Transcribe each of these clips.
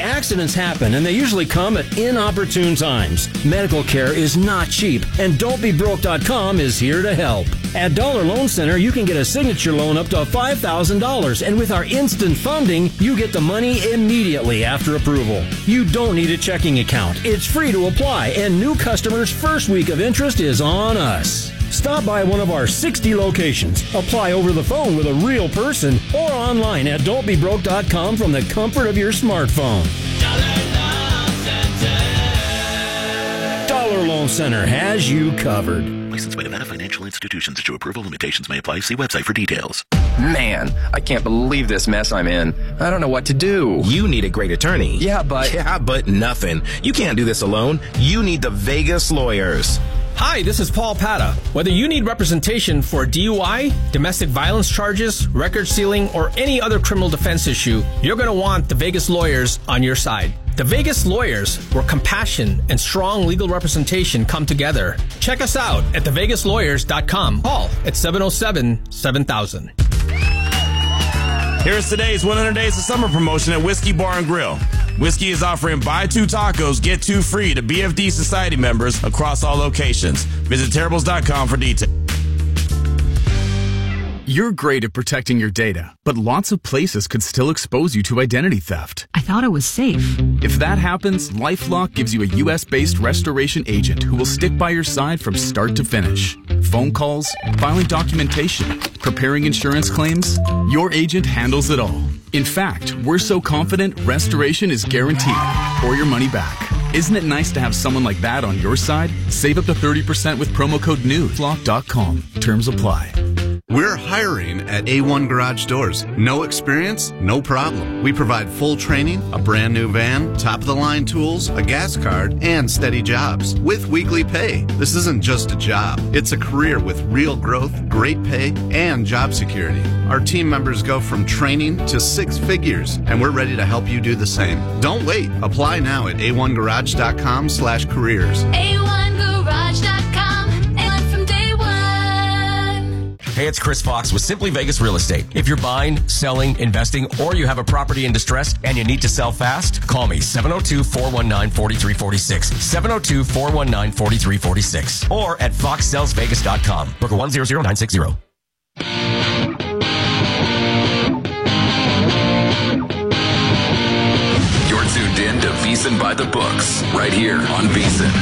Accidents happen, and they usually come at inopportune times. Medical care is not cheap, and Don'tBeBroke.com is here to help. At Dollar Loan Center, you can get a signature loan up to $5,000, and with our instant funding, you get the money immediately after approval. You don't need a checking account. It's free to apply, and new customers' first week of interest is on us. Stop by one of our 60 locations. Apply over the phone with a real person or online at don'tbebroke.com from the comfort of your smartphone. Dollar Loan Center has you covered. Licensed by Nevada Financial Institutions. Issue approval. Limitations may apply. See website for details. Man, I can't believe this mess I'm in. I don't know what to do. You need a great attorney. Yeah, but Nothing. You can't do this alone. You need the Vegas Lawyers. Hi, this is Paul Pata. Whether you need representation for DUI, domestic violence charges, record sealing, or any other criminal defense issue, you're going to want the Vegas Lawyers on your side. The Vegas Lawyers, where compassion and strong legal representation come together. Check us out at thevegaslawyers.com. Call at 707-7000. Here's today's 100 Days of Summer promotion at Whiskey Bar and Grill. Whiskey is offering buy 2 tacos, get 2 free to BFD Society members across all locations. Visit Terribles.com for details. You're great at protecting your data, but lots of places could still expose you to identity theft. I thought it was safe. If that happens, LifeLock gives you a U.S.-based restoration agent who will stick by your side from start to finish. Phone calls, filing documentation, preparing insurance claims, your agent handles it all. In fact, we're so confident restoration is guaranteed or your money back. Isn't it nice to have someone like that on your side? Save up to 30% with promo code NEW@LifeLock.com. Terms apply. We're hiring at A1 Garage Doors. No experience? No problem. We provide full training, a brand new van, top-of-the-line tools, a gas card, and steady jobs with weekly pay. This isn't just a job. It's a career with real growth, great pay, and job security. Our team members go from training to 6 figures, and we're ready to help you do the same. Don't wait. Apply now at a1garage.com/careers. A1garage.com. And from day one. Hey, it's Chris Fox with Simply Vegas Real Estate. If you're buying, selling, investing, or you have a property in distress and you need to sell fast, call me 702-419-4346. 702-419-4346. Or at foxsellsvegas.com. Broker 100960. You're tuned in to VSiN by the Books, right here on VSiN.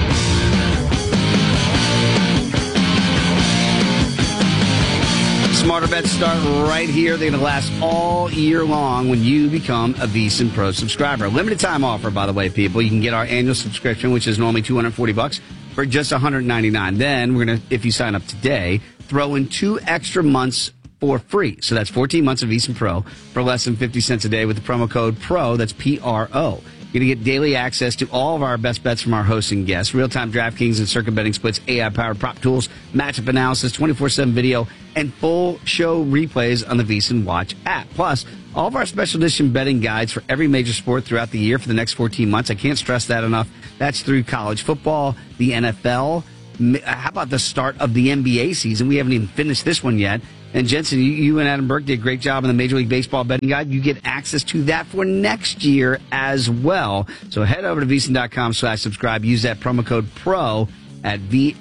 Smarter bets start right here. They're going to last all year long when you become a VSiN Pro subscriber. Limited time offer, by the way, people. You can get our annual subscription, which is normally $240, for just $199. Then we're going to, if you sign up today, throw in 2 extra months for free. So that's 14 months of VSiN Pro for less than 50 cents a day with the promo code PRO. That's PRO. You're going to get daily access to all of our best bets from our hosts and guests, real-time DraftKings and circuit betting splits, AI-powered prop tools, matchup analysis, 24/7 video, and full show replays on the VSiN Watch app. Plus, all of our special edition betting guides for every major sport throughout the year for the next 14 months. I can't stress that enough. That's through college football, the NFL. How about the start of the NBA season? We haven't even finished this one yet. And Jensen, you and Adam Burke did a great job on the Major League Baseball betting guide. You get access to that for next year as well. So head over to VSiN.com/subscribe. Use that promo code PRO at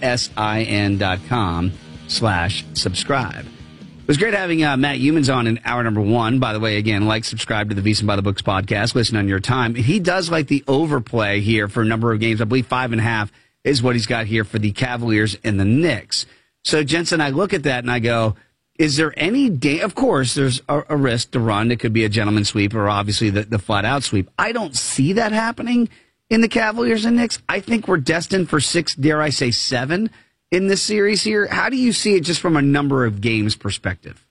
VSIN.com/subscribe. It was great having Matt Youmans on in hour number 1. By the way, again, subscribe to the VSiN by the Books podcast. Listen on your time. He does like the overplay here for a number of games. I believe 5.5 is what he's got here for the Cavaliers and the Knicks. So, Jensen, I look at that and I go, is there any day? Of course, there's a risk to run. It could be a gentleman sweep or obviously the flat-out sweep. I don't see that happening in the Cavaliers and Knicks. I think we're destined for 6, dare I say 7 in this series here. How do you see it just from a number of games perspective?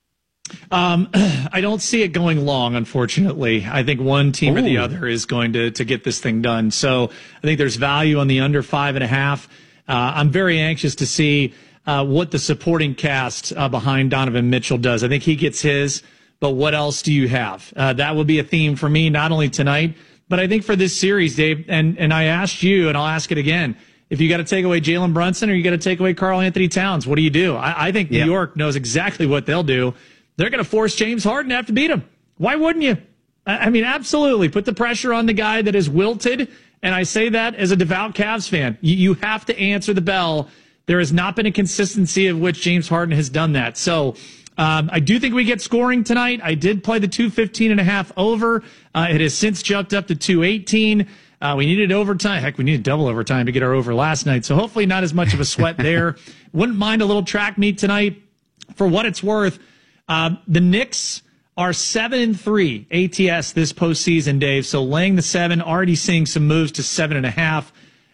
I don't see it going long, unfortunately. I think one team or the other is going to get this thing done. So I think there's value on the under 5.5. I'm very anxious to see what the supporting cast behind Donovan Mitchell does. I think he gets his, but what else do you have? That will be a theme for me, not only tonight, but I think for this series, Dave. And I asked you, and I'll ask it again. If you got to take away Jalen Brunson or you got to take away Karl Anthony Towns, what do you do? I think New York knows exactly what they'll do. They're going to force James Harden to have to beat him. Why wouldn't you? I mean, absolutely. Put the pressure on the guy that is wilted. And I say that as a devout Cavs fan. You have to answer the bell. There has not been a consistency of which James Harden has done that. So I do think we get scoring tonight. I did play the 215.5 over. It has since jumped up to 218. We needed overtime. Heck, we needed double overtime to get our over last night. So hopefully not as much of a sweat there. Wouldn't mind a little track meet tonight. For what it's worth, the Knicks are 7-3 ATS this postseason, Dave. So laying the 7, already seeing some moves to 7.5.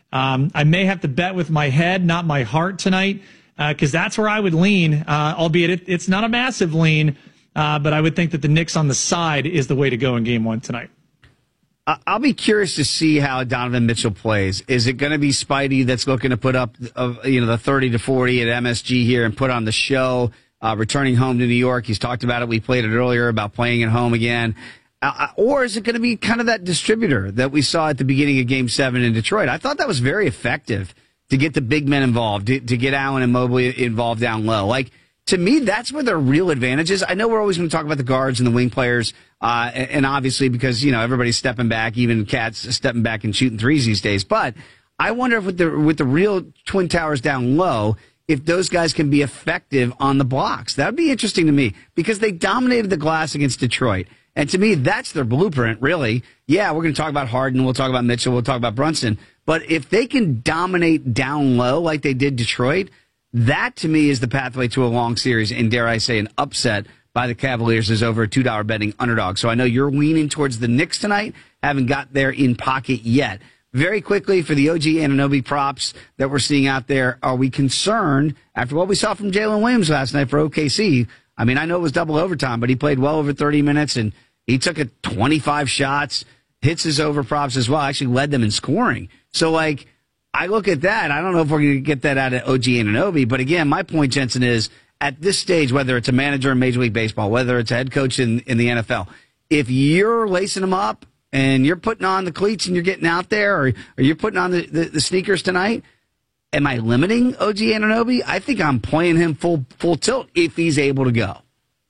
I may have to bet with my head, not my heart tonight, because that's where I would lean, albeit it's not a massive lean, but I would think that the Knicks on the side is the way to go in game 1 tonight. I'll be curious to see how Donovan Mitchell plays. Is it going to be Spidey that's looking to put up, the 30 to 40 at MSG here and put on the show? Returning home to New York, he's talked about it. We played it earlier about playing at home again. Or is it going to be kind of that distributor that we saw at the beginning of Game 7 in Detroit? I thought that was very effective to get the big men involved, to get Allen and Mobley involved down low. Like, to me, that's where their real advantage is. I know we're always going to talk about the guards and the wing players, and obviously because, everybody's stepping back, even Cats stepping back and shooting threes these days. But I wonder if with the real Twin Towers down low, if those guys can be effective on the blocks. That would be interesting to me because they dominated the glass against Detroit. And to me, that's their blueprint, really. Yeah, we're going to talk about Harden, we'll talk about Mitchell, we'll talk about Brunson. But if they can dominate down low like they did Detroit, that to me is the pathway to a long series and, dare I say, an upset by the Cavaliers is over a $2 betting underdog. So I know you're leaning towards the Knicks tonight, haven't got there in pocket yet. Very quickly, for the OG Anunoby props that we're seeing out there, are we concerned after what we saw from Jalen Williams last night for OKC? I mean, I know it was double overtime, but he played well over 30 minutes, and he took 25 shots, hits his over props as well, actually led them in scoring. So, I look at that. I don't know if we're going to get that out of OG Anunoby, but again, my point, Jensen, is at this stage, whether it's a manager in Major League Baseball, whether it's a head coach in the NFL, if you're lacing them up, and you're putting on the cleats and you're getting out there, or you're putting on the sneakers tonight, am I limiting OG Anunoby? I think I'm playing him full tilt if he's able to go.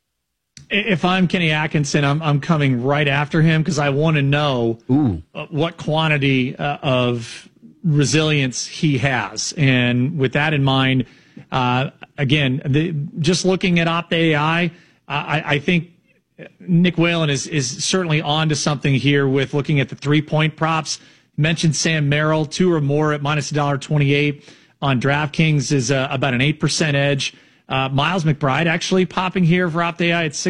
If I'm Kenny Atkinson, I'm coming right after him because I want to know what quantity of resilience he has. And with that in mind, again, just looking at OptAI, I think Nick Whalen is certainly on to something here with looking at the 3-point props. You mentioned Sam Merrill, 2 or more at minus $1.28 on DraftKings is about an 8% edge. Miles McBride actually popping here for OptAI at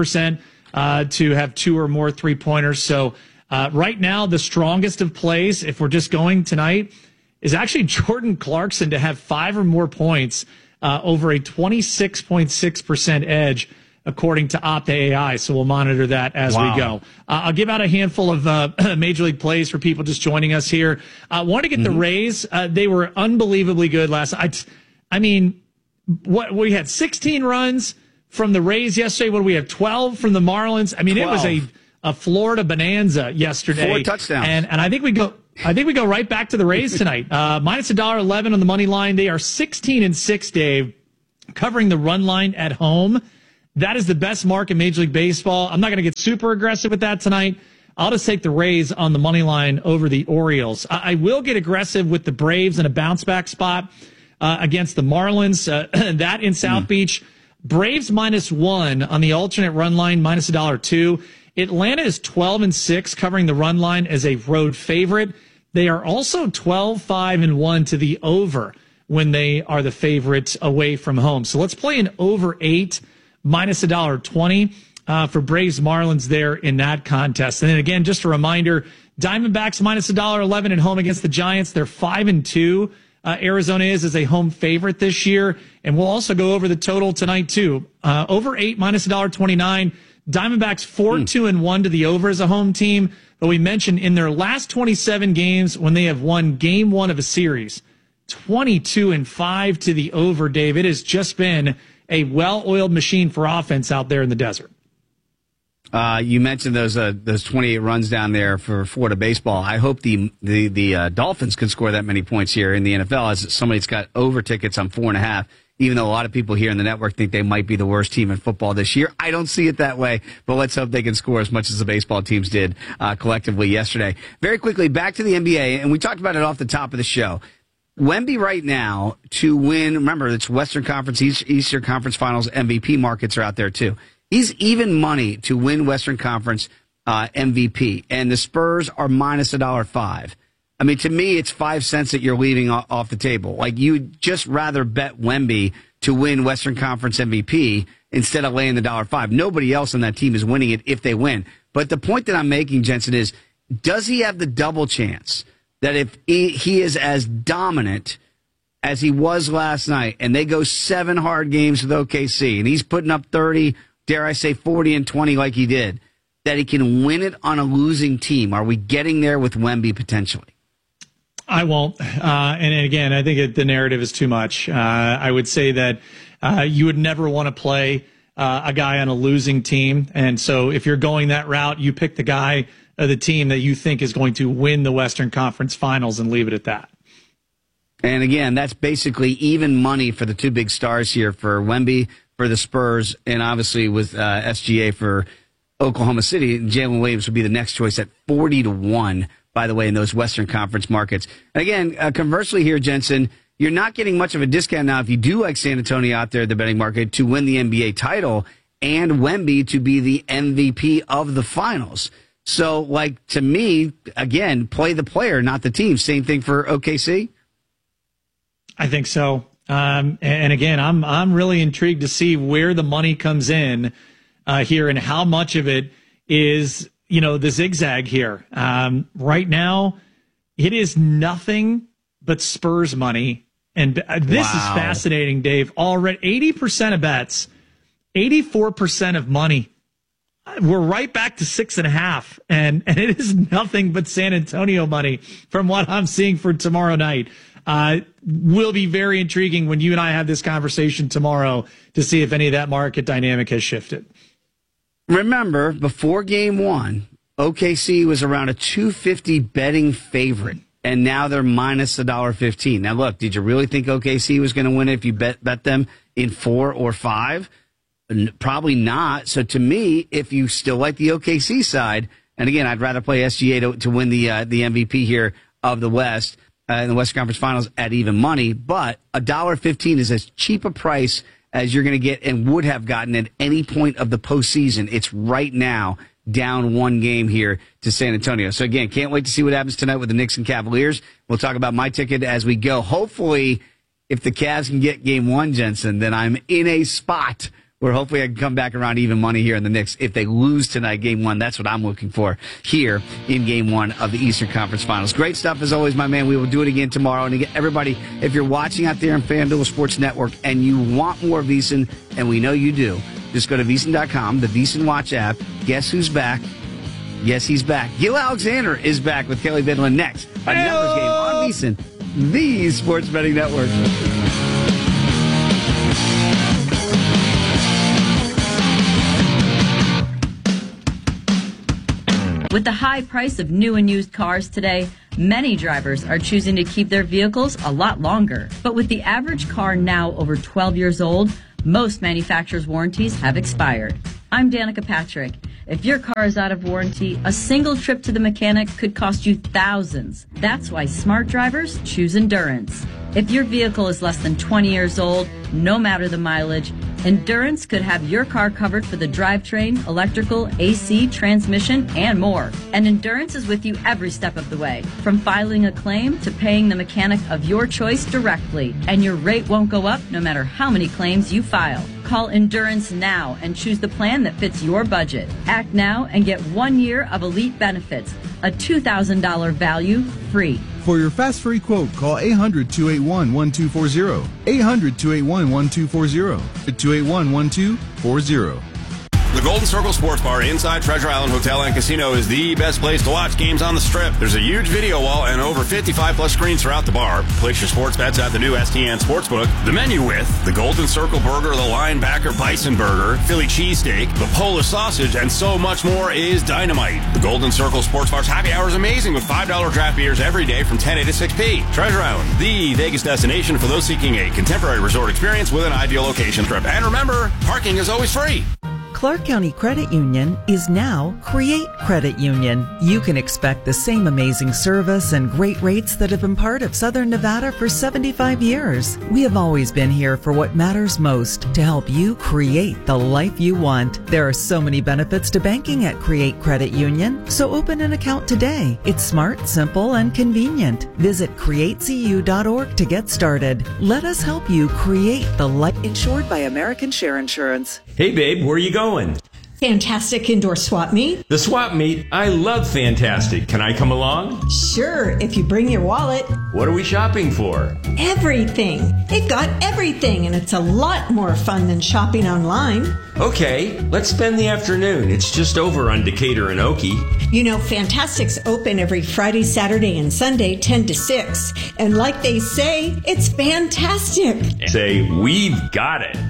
6% to have 2 or more 3-pointers. So right now, the strongest of plays, if we're just going tonight, is actually Jordan Clarkson to have 5 or more points over a 26.6% edge, according to OptAI. So we'll monitor that as we go. I'll give out a handful of Major League plays for people just joining us here. I want to get the Rays. They were unbelievably good last night. I mean, what we had 16 runs from the Rays yesterday. What do we have? 12 from the Marlins. I mean, 12. It was a Florida bonanza yesterday. 4 touchdowns. And I think we go right back to the Rays tonight. Minus $1.11 on the money line. They are 16-6, Dave, covering the run line at home. That is the best mark in Major League Baseball. I'm not going to get super aggressive with that tonight. I'll just take the Rays on the money line over the Orioles. I will get aggressive with the Braves in a bounce back spot against the Marlins. That in South Beach. Braves -1 on the alternate run line, minus $1.02. Atlanta is 12-6, covering the run line as a road favorite. They are also 12-5-1 to the over when they are the favorites away from home. So let's play an over 8. Minus $1.20 for Braves Marlins there in that contest. And then again, just a reminder, Diamondbacks minus $1.11 at home against the Giants. They're 5-2. Arizona is as a home favorite this year. And we'll also go over the total tonight too. Over 8 minus $1.29. Diamondbacks 4-2-1 to the over as a home team. But we mentioned in their last 27 games when they have won game 1 of a series, 22-5 to the over, Dave. It has just been a well-oiled machine for offense out there in the desert. You mentioned those 28 runs down there for Florida baseball. I hope the Dolphins can score that many points here in the NFL, as somebody's got over tickets on 4.5 even though a lot of people here in the network think they might be the worst team in football this year. I don't see it that way, but let's hope they can score as much as the baseball teams did collectively yesterday. Very quickly, back to the NBA, and we talked about it off the top of the show. Wemby right now to win, remember, it's Western Conference, Eastern Conference Finals MVP markets are out there too. He's even money to win Western Conference MVP, and the Spurs are minus $1.05. I mean, to me, it's 5 cents that you're leaving off the table. Like, you'd just rather bet Wemby to win Western Conference MVP instead of laying the $1.05. Nobody else on that team is winning it if they win. But the point that I'm making, Jensen, is does he have the double chance that if he is as dominant as he was last night and they go 7 hard games with OKC and he's putting up 30, dare I say 40 and 20 like he did, that he can win it on a losing team? Are we getting there with Wemby potentially? I won't. And again, I think the narrative is too much. I would say that you would never want to play a guy on a losing team. And so if you're going that route, you pick the guy the team that you think is going to win the Western Conference Finals and leave it at that. And again, that's basically even money for the two big stars here for Wemby, for the Spurs, and obviously with SGA for Oklahoma City. Jalen Williams would be the next choice at 40-1, by the way, in those Western Conference markets. And again, conversely here, Jensen, you're not getting much of a discount now if you do like San Antonio out there at the betting market to win the NBA title and Wemby to be the MVP of the finals. So, like, to me, again, play the player, not the team. Same thing for OKC? I think so. And again, I'm really intrigued to see where the money comes in here and how much of it is, the zigzag here. Right now, it is nothing but Spurs money. And this is fascinating, Dave. Already 80% of bets, 84% of money. We're right back to 6.5, and it is nothing but San Antonio money from what I'm seeing for tomorrow night. Will be very intriguing when you and I have this conversation tomorrow to see if any of that market dynamic has shifted. Remember, before game one, OKC was around a 250 betting favorite, and now they're minus $1.15. Now, look, did you really think OKC was going to win it if you bet them in 4 or 5? Probably not. So to me, if you still like the OKC side, and again, I'd rather play SGA to win the MVP here of the West in the Western Conference Finals at even money. But $1.15 is as cheap a price as you're going to get and would have gotten at any point of the postseason. It's right now down 1 game here to San Antonio. So again, can't wait to see what happens tonight with the Knicks and Cavaliers. We'll talk about my ticket as we go. Hopefully, if the Cavs can get game 1, Jensen, then I'm in a spot where hopefully I can come back around even money here in the Knicks. If they lose tonight, game 1, that's what I'm looking for here in game 1 of the Eastern Conference Finals. Great stuff as always, my man. We will do it again tomorrow. And again, everybody, if you're watching out there on FanDuel Sports Network and you want more VSiN, and we know you do, just go to VSiN.com, the VSiN Watch app. Guess who's back? Yes, he's back. Gil Alexander is back with Kelly Bidlin next. A numbers game on VSiN, the Sports Betting Network. With the high price of new and used cars today, many drivers are choosing to keep their vehicles a lot longer. But with the average car now over 12 years old, most manufacturers' warranties have expired. I'm Danica Patrick. If your car is out of warranty, a single trip to the mechanic could cost you thousands. That's why smart drivers choose Endurance. If your vehicle is less than 20 years old, no matter the mileage, Endurance could have your car covered for the drivetrain, electrical, AC, transmission, and more. And Endurance is with you every step of the way, from filing a claim to paying the mechanic of your choice directly. And your rate won't go up no matter how many claims you file. Call Endurance now and choose the plan that fits your budget. Act now and get 1 year of elite benefits, a $2,000 value free. For your fast free quote, call 800-281-1240. 800-281-1240. 281-1240. The Golden Circle Sports Bar inside Treasure Island Hotel and Casino is the best place to watch games on the Strip. There's a huge video wall and over 55-plus screens throughout the bar. Place your sports bets at the new STN Sportsbook. The menu with the Golden Circle Burger, the Linebacker Bison Burger, Philly Cheesesteak, the Polish Sausage, and so much more is dynamite. The Golden Circle Sports Bar's happy hour is amazing with $5 draft beers every day from 10 a to 6 p. Treasure Island, the Vegas destination for those seeking a contemporary resort experience with an ideal location trip. And remember, parking is always free. Clark County Credit Union is now Create Credit Union. You can expect the same amazing service and great rates that have been part of Southern Nevada for 75 years. We have always been here for what matters most, to help you create the life you want. There are so many benefits to banking at Create Credit Union, so open an account today. It's smart, simple, and convenient. Visit createcu.org to get started. Let us help you create the life. Insured by American Share Insurance. Hey babe, where are you going? Fantastic indoor swap meet. The swap meet? I love Fantastic. Can I come along? Sure, if you bring your wallet. What are we shopping for? Everything. They've got everything, and it's a lot more fun than shopping online. Okay, let's spend the afternoon. It's just over on Decatur and Okie. You know, Fantastic's open every Friday, Saturday, and Sunday, 10 to 6. And like they say, it's fantastic. Say, we've got it.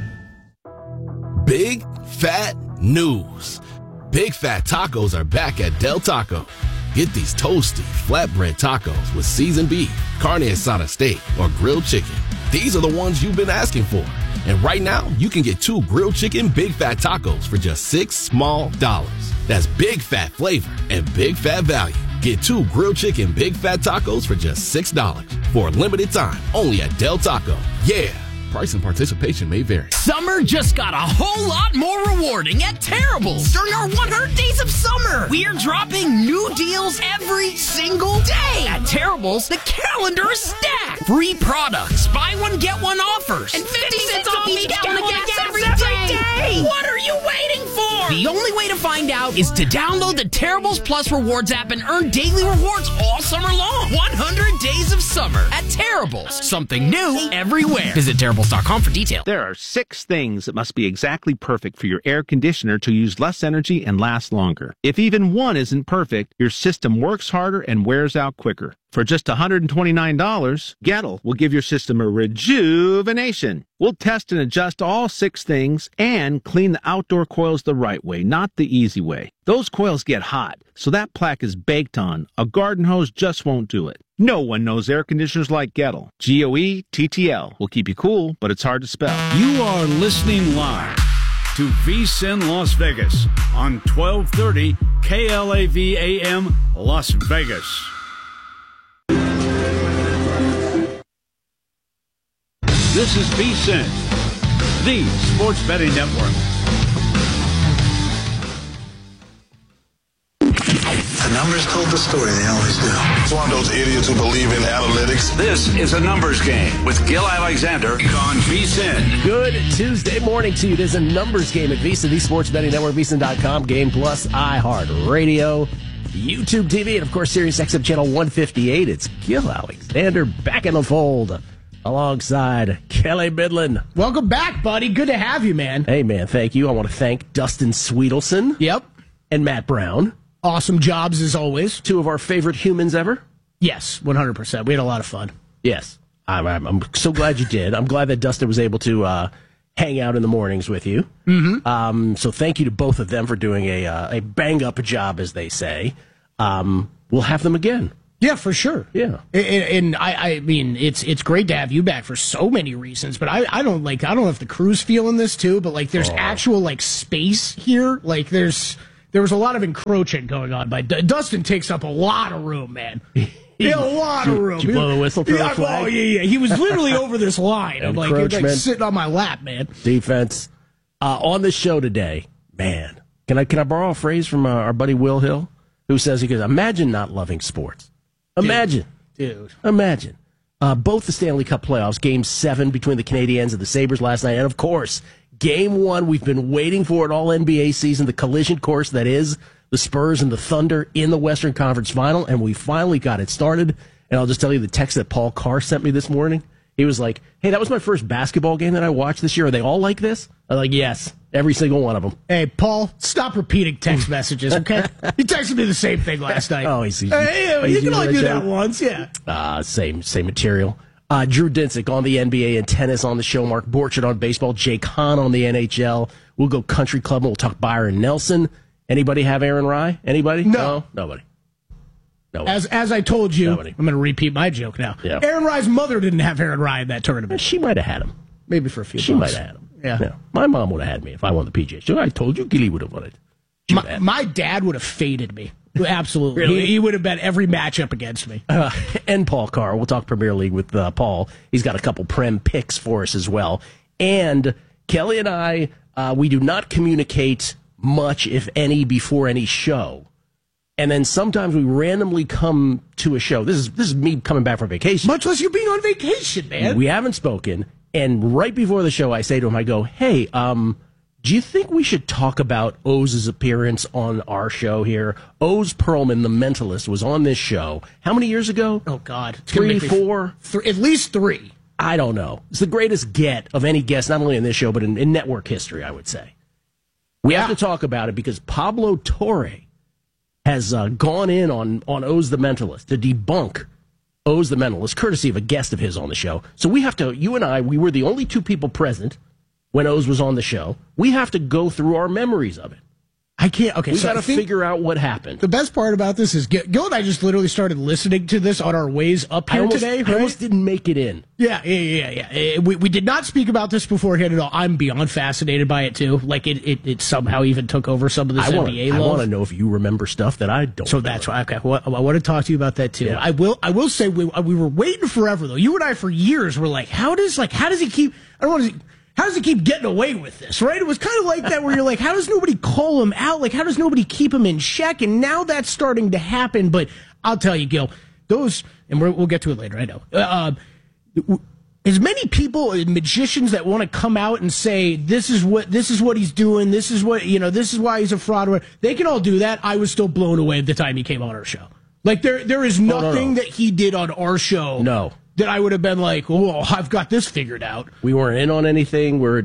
Big fat news. Big Fat Tacos are back at Del Taco. Get these toasty, flatbread tacos with seasoned beef, carne asada steak, or grilled chicken. These are the ones you've been asking for. And right now, you can get 2 grilled chicken Big Fat Tacos for just $6 small. That's big fat flavor and big fat value. Get 2 grilled chicken Big Fat Tacos for just $6 for a limited time only at Del Taco. Yeah. Price and participation may vary. Summer just got a whole lot more rewarding at Terrible's. During our 100 Days of Summer, we are dropping new deals every single day. At Terrible's, the calendar is stacked. Free products, buy one, get one offers, and 50 cents off each gallon of gas every day. What are you waiting for? The only way to find out is to download the Terrible's Plus Rewards app and earn daily rewards all summer long. 100 Days of Summer at Terrible's. Something new everywhere. Visit Terrible's.com for details. There are 6 things that must be exactly perfect for your air conditioner to use less energy and last longer. If even one isn't perfect, your system works harder and wears out quicker. For just $129, Gettle will give your system a rejuvenation. We'll test and adjust all 6 things and clean the outdoor coils the right way, not the easy way. Those coils get hot, so that plaque is baked on. A garden hose just won't do it. No one knows air conditioners like Gettle. Goettl will keep you cool, but it's hard to spell. You are listening live to VSiN Las Vegas on 1230 KLAV AM Las Vegas. This is VSiN, the sports betting network. The numbers told the story, they always do. It's one of those idiots who believe in analytics. This is a numbers game with Gil Alexander on VSiN. Good Tuesday morning to you. It is a numbers game at VSiN, the sports betting network, VSiN.com, Game Plus, iHeartRadio, YouTube TV, and of course, Sirius XM channel 158. It's Gil Alexander back in the fold alongside Kelly Bidlin. Welcome back, buddy. Good to have you, man. Hey, man, thank you. I want to thank Dustin Sweetelson. Yep. And Matt Brown. Awesome jobs, as always. 2 of our favorite humans ever. Yes, 100%. We had a lot of fun. Yes. I'm so glad you did. I'm glad that Dustin was able to hang out in the mornings with you. Mm-hmm. So thank you to both of them for doing a bang-up job, as they say. We'll have them again. Yeah, for sure. Yeah, and I mean, it's great to have you back for so many reasons. But I don't know if the crew's feeling this too. But like, there's actual like space here. Like, there was a lot of encroaching going on. But Dustin takes up a lot of room, man. He had a lot of room. Did you blow the whistle through the flag? Oh yeah. He was literally over this line. I'm like, he was like sitting on my lap, man. Defense on the show today, man. Can I borrow a phrase from our buddy Will Hill, who says, he goes, imagine not loving sports. Imagine. Dude. Imagine. Both the Stanley Cup playoffs, Game 7 between the Canadiens and the Sabres last night, and of course, Game 1, we've been waiting for it all NBA season, the collision course that is the Spurs and the Thunder in the Western Conference Final, and we finally got it started. And I'll just tell you the text that Paul Carr sent me this morning. He was like, hey, that was my first basketball game that I watched this year. Are they all like this? I'm like, yes. Every single one of them. Hey, Paul, stop repeating text messages, okay? You texted me the same thing last night. Oh, you can only do that once, yeah. Same material. Drew Dinsick on the NBA and tennis on the show. Mark Borchardt on baseball. Jake Hahn on the NHL. We'll go country club and we'll talk Byron Nelson. Anybody have Aaron Rye? Anybody? No. Nobody. As I told you, Nobody. I'm going to repeat my joke now. Yeah. Aaron Rye's mother didn't have Aaron Rye in that tournament. She might have had him. Maybe for a few She bucks. might have had him. Yeah. My mom would have had me if I won the PGA. So I told you Gilly would have won it. My dad would have faded me. Absolutely. Really? He would have bet every matchup against me. And Paul Carr. We'll talk Premier League with Paul. He's got a couple Prem picks for us as well. And Kelly and I, we do not communicate much, if any, before any show. And then sometimes we randomly come to a show. This is me coming back from vacation. Much less you being on vacation, man. We haven't spoken. And right before the show, I say to him, I go, hey, do you think we should talk about O's appearance on our show here? Oz Perlman, the mentalist, was on this show. How many years ago? Oh, God. 3, 4? At least 3. I don't know. It's the greatest get of any guest, not only in this show, but in network history, I would say. We have to talk about it because Pablo Torre has gone in on O's the mentalist to debunk O's the mentalist, courtesy of a guest of his on the show. So we have to, you and I, we were the only 2 people present when O's was on the show. We have to go through our memories of it. I can't. Okay, we got to figure out what happened. The best part about this is Gil and I just literally started listening to this on our ways up here today. Right? I almost didn't make it in. Yeah. We did not speak about this beforehand at all. I'm beyond fascinated by it too. Like it somehow even took over some of this NBA love. I want to know if you remember stuff that I don't. So remember. That's why. Okay, well, I want to talk to you about that too. Yeah. I will say we were waiting forever though. You and I for years were like, how does he keep? I don't want to. How does he keep getting away with this, right? It was kind of like that where you're like, how does nobody call him out? Like, how does nobody keep him in check? And now that's starting to happen. But I'll tell you, Gil, those, and we'll get to it later, I know. As many people, magicians that want to come out and say, this is what he's doing, this is why he's a fraud, they can all do that. I was still blown away at the time he came on our show. Like, there is nothing that he did on our show. No. That I would have been like, oh, I've got this figured out. We weren't in on anything. On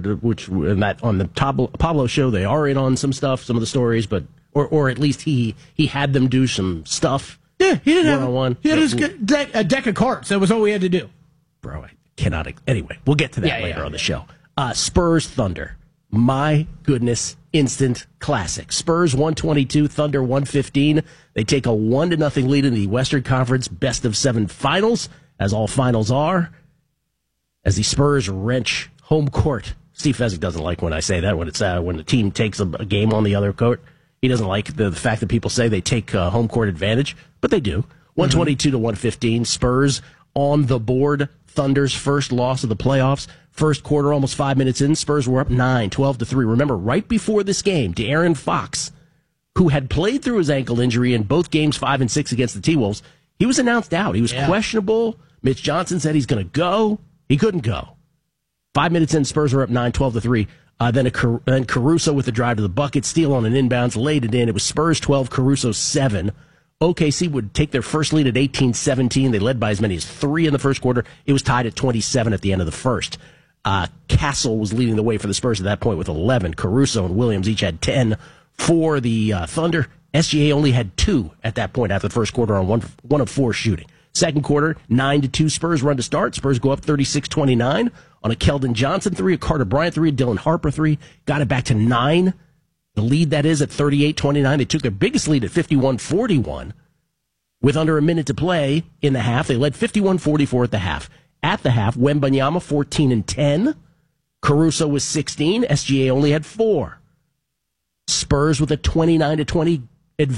the Pablo show, they are in on some stuff, some of the stories, but or at least he had them do some stuff. Yeah, he didn't have one. He had a deck of cards. That was all we had to do. Bro, I cannot. Anyway, we'll get to that later on the show. Spurs Thunder. My goodness, instant classic. Spurs 122, Thunder 115. They take a 1-0 lead in the Western Conference Best of 7 finals, as all finals are, as the Spurs wrench home court. Steve Fezzik doesn't like when I say that, when the team takes a game on the other court. He doesn't like the fact that people say they take home court advantage, but they do. 122 to 115. Spurs on the board. Thunder's first loss of the playoffs. First quarter, almost 5 minutes in, Spurs were up 12 to 3. Remember, right before this game, De'Aaron Fox, who had played through his ankle injury in both games 5 and 6 against the T-Wolves, he was announced out. He was questionable. Mitch Johnson said he's going to go. He couldn't go. 5 minutes in, Spurs were up 12 to 3. Then Caruso with the drive to the bucket, steal on an inbounds, laid it in. It was Spurs 12, Caruso 7. OKC would take their first lead at 18-17. They led by as many as 3 in the first quarter. It was tied at 27 at the end of the first. Castle was leading the way for the Spurs at that point with 11. Caruso and Williams each had 10 for the Thunder. SGA only had 2 at that point after the first quarter on 1 of 4 shooting. Second quarter, 9-2 Spurs run to start. Spurs go up 36-29 on a Keldon Johnson 3, a Carter Bryant 3, a Dylan Harper 3. Got it back to 9. The lead, that is, at 38-29. They took their biggest lead at 51-41 with under a minute to play in the half. They led 51-44 at the half. At the half, Wembanyama 14 and 10. Caruso was 16. SGA only had 4. Spurs with a 29-20